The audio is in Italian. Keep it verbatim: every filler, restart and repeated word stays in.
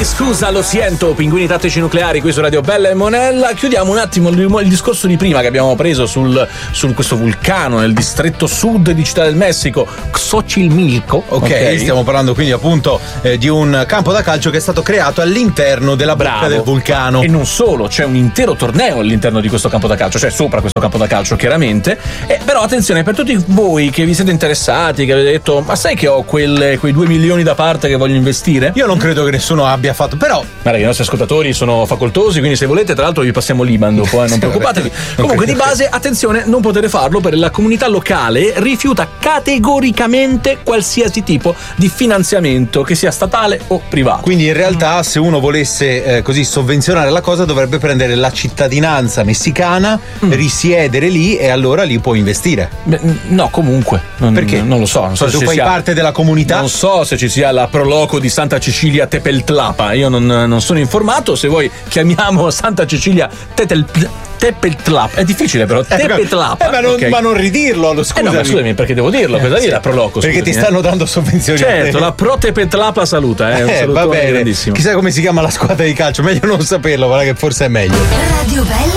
Sì, scusa, lo sento, pinguini tattici nucleari qui su Radio Bella e Monella. Chiudiamo un attimo il, il discorso di prima che abbiamo preso sul, sul questo vulcano nel distretto sud di Città del Messico, Xochimilco. Ok, okay. Stiamo parlando quindi appunto eh, di un campo da calcio che è stato creato all'interno della bocca Bravo. del vulcano. E non solo, c'è un intero torneo all'interno di questo campo da calcio, cioè sopra questo campo da calcio chiaramente. Eh, però attenzione, per tutti voi che vi siete interessati, che avete detto ma sai che ho quelle, quei due milioni da parte che voglio investire? Io non credo che nessuno abbia fatto, però guarda che i nostri ascoltatori sono facoltosi, quindi se volete tra l'altro vi passiamo l'I B A N dopo, eh, non preoccupatevi. Comunque di base attenzione, non potete farlo perché la comunità locale rifiuta categoricamente qualsiasi tipo di finanziamento, che sia statale o privato. Quindi in realtà se uno volesse eh, così sovvenzionare la cosa dovrebbe prendere la cittadinanza messicana, mm. risiedere lì e allora lì può investire. Beh, no, comunque non, perché? Non lo so, non so se se tu fai sia, parte della comunità. Non so se ci sia la proloco di Santa Cecilia Tepeltlapa, io non, non sono informato. Se vuoi chiamiamo Santa Cecilia Teteltlapa. Tepeltlap, è difficile però, Tepeltlap. Eh, ma, non, okay. ma non ridirlo, scusami. Eh no, ma scusami, perché devo dirlo? Cosa eh, dire sì. la Proloco? Perché scusami, ti stanno eh. dando sovvenzioni. Certo, la Pro Tepeltlapa saluta, eh, un eh, va bene. grandissimo. Chissà come si chiama la squadra di calcio, meglio non saperlo, guarda che forse è meglio. Radio Bella